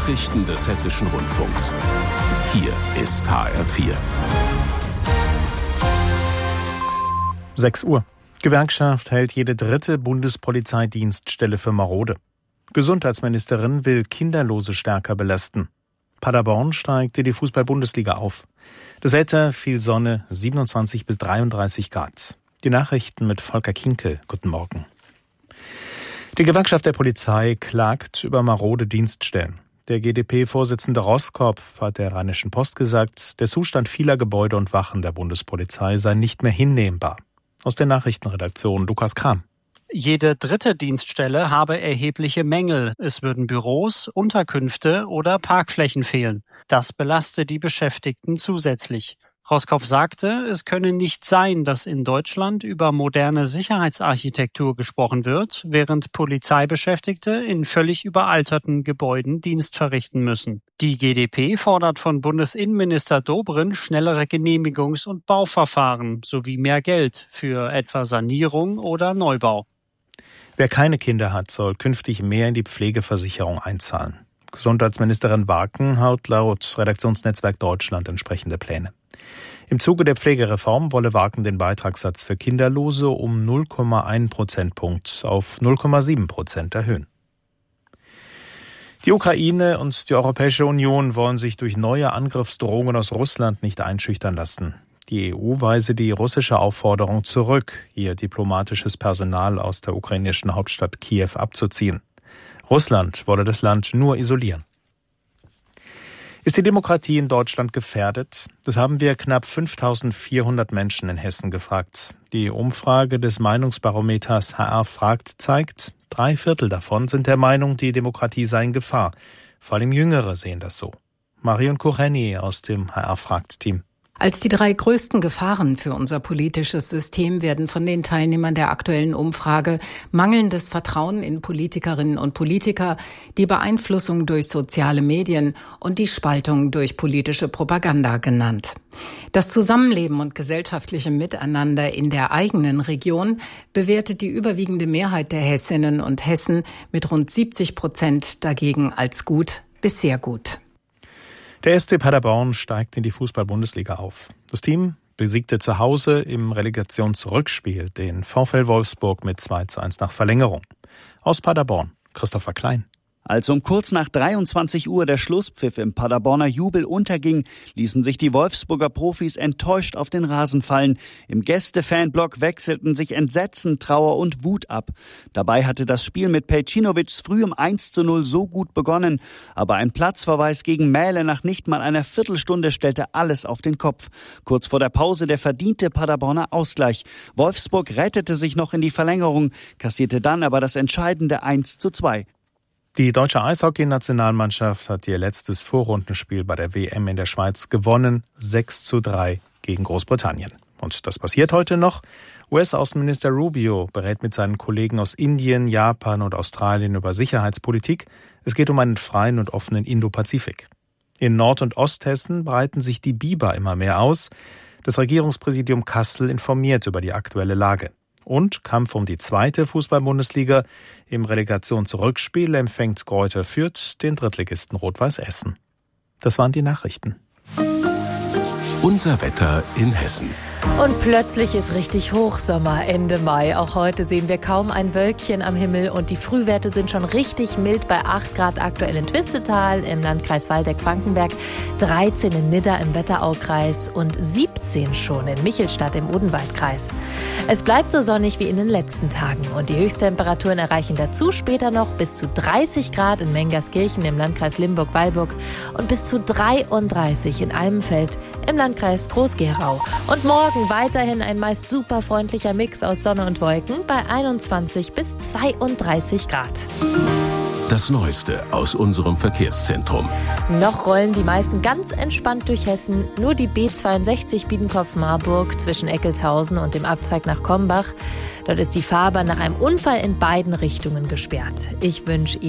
Nachrichten des Hessischen Rundfunks. Hier ist HR4. 6 Uhr. Gewerkschaft hält jede dritte Bundespolizeidienststelle für marode. Gesundheitsministerin will Kinderlose stärker belasten. Paderborn steigt in die Fußball-Bundesliga auf. Das Wetter, viel Sonne, 27 bis 33 Grad. Die Nachrichten mit Volker Kinkel. Guten Morgen. Die Gewerkschaft der Polizei klagt über marode Dienststellen. Der GdP-Vorsitzende Roskopf hat der Rheinischen Post gesagt, der Zustand vieler Gebäude und Wachen der Bundespolizei sei nicht mehr hinnehmbar. Aus der Nachrichtenredaktion Lukas Kram. Jede dritte Dienststelle habe erhebliche Mängel. Es würden Büros, Unterkünfte oder Parkflächen fehlen. Das belaste die Beschäftigten zusätzlich. Roskopf sagte, es könne nicht sein, dass in Deutschland über moderne Sicherheitsarchitektur gesprochen wird, während Polizeibeschäftigte in völlig überalterten Gebäuden Dienst verrichten müssen. Die GdP fordert von Bundesinnenminister Dobrindt schnellere Genehmigungs- und Bauverfahren sowie mehr Geld für etwa Sanierung oder Neubau. Wer keine Kinder hat, soll künftig mehr in die Pflegeversicherung einzahlen. Gesundheitsministerin Waken hat laut Redaktionsnetzwerk Deutschland entsprechende Pläne. Im Zuge der Pflegereform wolle Waken den Beitragssatz für Kinderlose um 0,1 Prozentpunkt auf 0,7% erhöhen. Die Ukraine und die Europäische Union wollen sich durch neue Angriffsdrohungen aus Russland nicht einschüchtern lassen. Die EU weise die russische Aufforderung zurück, ihr diplomatisches Personal aus der ukrainischen Hauptstadt Kiew abzuziehen. Russland wolle das Land nur isolieren. Ist die Demokratie in Deutschland gefährdet? Das haben wir knapp 5.400 Menschen in Hessen gefragt. Die Umfrage des Meinungsbarometers HR fragt zeigt, 3/4 davon sind der Meinung, die Demokratie sei in Gefahr. Vor allem Jüngere sehen das so. Marion Kucheni aus dem HR fragt Team. Als die 3 größten Gefahren für unser politisches System werden von den Teilnehmern der aktuellen Umfrage mangelndes Vertrauen in Politikerinnen und Politiker, die Beeinflussung durch soziale Medien und die Spaltung durch politische Propaganda genannt. Das Zusammenleben und gesellschaftliche Miteinander in der eigenen Region bewertet die überwiegende Mehrheit der Hessinnen und Hessen mit rund 70% dagegen als gut bis sehr gut. Der SC Paderborn steigt in die Fußball-Bundesliga auf. Das Team besiegte zu Hause im Relegationsrückspiel den VfL Wolfsburg mit 2:1 nach Verlängerung. Aus Paderborn, Christopher Klein. Als um kurz nach 23 Uhr der Schlusspfiff im Paderborner Jubel unterging, ließen sich die Wolfsburger Profis enttäuscht auf den Rasen fallen. Im Gäste-Fanblock wechselten sich Entsetzen, Trauer und Wut ab. Dabei hatte das Spiel mit Pejcinovic früh um 1:0 so gut begonnen. Aber ein Platzverweis gegen Mähle nach nicht mal einer Viertelstunde stellte alles auf den Kopf. Kurz vor der Pause der verdiente Paderborner Ausgleich. Wolfsburg rettete sich noch in die Verlängerung, kassierte dann aber das entscheidende 1:2. Die deutsche Eishockey-Nationalmannschaft hat ihr letztes Vorrundenspiel bei der WM in der Schweiz gewonnen, 6:3 gegen Großbritannien. Und das passiert heute noch. US-Außenminister Rubio berät mit seinen Kollegen aus Indien, Japan und Australien über Sicherheitspolitik. Es geht um einen freien und offenen Indo-Pazifik. In Nord- und Osthessen breiten sich die Biber immer mehr aus. Das Regierungspräsidium Kassel informiert über die aktuelle Lage. Und Kampf um die 2. Fußball-Bundesliga. Im Relegationsrückspiel empfängt Greuther Fürth den Drittligisten Rot-Weiß Essen. Das waren die Nachrichten. Unser Wetter in Hessen. Und plötzlich ist richtig Hochsommer Ende Mai. Auch heute sehen wir kaum ein Wölkchen am Himmel und die Frühwerte sind schon richtig mild bei 8 Grad aktuell in Twistetal im Landkreis Waldeck-Frankenberg, 13 in Nidda im Wetteraukreis und 17 schon in Michelstadt im Odenwaldkreis. Es bleibt so sonnig wie in den letzten Tagen und die Höchsttemperaturen erreichen dazu später noch bis zu 30 Grad in Mengerskirchen im Landkreis Limburg-Weilburg und bis zu 33 in Almenfeld im Landkreis Groß-Gerau. Und morgen weiterhin ein meist super freundlicher Mix aus Sonne und Wolken bei 21 bis 32 Grad. Das Neueste aus unserem Verkehrszentrum. Noch rollen die meisten ganz entspannt durch Hessen. Nur die B62 Biedenkopf-Marburg zwischen Eckelshausen und dem Abzweig nach Kombach. Dort ist die Fahrbahn nach einem Unfall in beiden Richtungen gesperrt. Ich wünsche Ihnen